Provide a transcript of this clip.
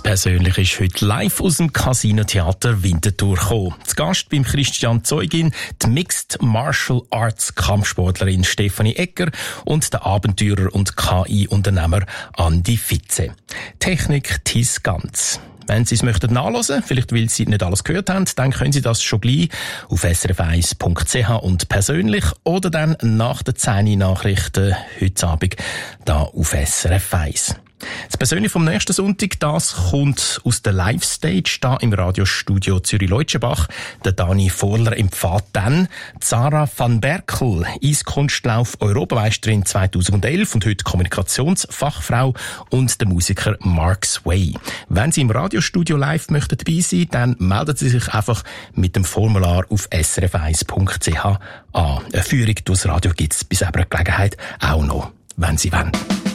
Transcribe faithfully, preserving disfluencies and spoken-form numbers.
Persönlich ist heute live aus dem Casino Theater Winterthur gekommen. Zu Gast beim Christian Zeugin die Mixed Martial Arts Kampfsportlerin Stefanie Egger und der Abenteurer und K I-Unternehmer Andi Fitze. Technik Tis Ganz. Wenn Sie es möchten nachhören, vielleicht weil Sie nicht alles gehört haben, dann können Sie das schon gleich auf s r f eins punkt c h und persönlich oder dann nach den zehn Nachrichten heute Abend da auf S R F eins. Das Persönliche vom nächsten Sonntag, das kommt aus der Live-Stage da im Radiostudio Zürich-Leutschenbach. Der Dani Vorler empfiehlt dann Sarah van Berkel, Eiskunstlauf-Europameisterin zweitausendelf und heute Kommunikationsfachfrau, und der Musiker Mark Sway. Wenn Sie im Radiostudio live möchten dabei sein, dann melden Sie sich einfach mit dem Formular auf s r f eins punkt c h an. Eine Führung durchs Radio gibt es bei selber Gelegenheit auch noch, wenn Sie wollen.